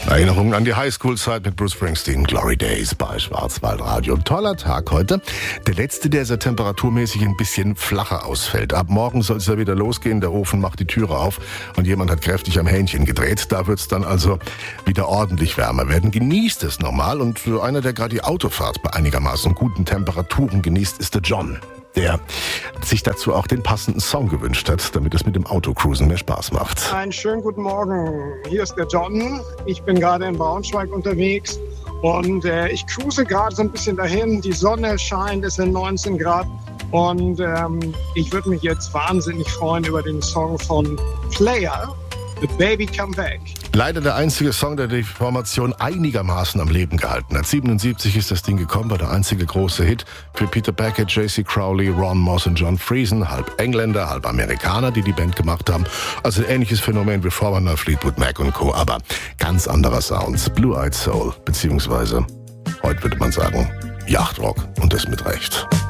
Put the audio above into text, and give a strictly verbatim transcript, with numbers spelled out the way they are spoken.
Erinnerungen an die Highschool-Zeit mit Bruce Springsteen, Glory Days bei Schwarzwaldradio. Toller Tag heute. Der letzte, der sehr temperaturmäßig ein bisschen flacher ausfällt. Ab morgen soll es ja wieder losgehen. Der Ofen macht die Türe auf und jemand hat kräftig am Hähnchen gedreht. Da wird es dann also wieder ordentlich wärmer werden. Genießt es normal. Und einer, der gerade die Autofahrt bei einigermaßen guten Temperaturen genießt, ist der John, der sich dazu auch den passenden Song gewünscht hat, damit es mit dem Autocruisen mehr Spaß macht. Einen schönen guten Morgen. Hier ist der John. Ich bin gerade in Braunschweig unterwegs und äh, ich cruise gerade so ein bisschen dahin. Die Sonne scheint, es sind neunzehn Grad und ähm, ich würde mich jetzt wahnsinnig freuen über den Song von Player, The Baby Come Back. Leider der einzige Song, der die Formation einigermaßen am Leben gehalten hat. siebenundsiebzig ist das Ding gekommen, war der einzige große Hit für Peter Beckett, J C Crowley, Ron Moss und John Friesen, halb Engländer, halb Amerikaner, die die Band gemacht haben. Also ein ähnliches Phänomen wie Foreigner, Fleetwood Mac und Co., aber ganz anderer Sound. Blue-Eyed Soul, beziehungsweise, heute würde man sagen, Yachtrock, und das mit Recht.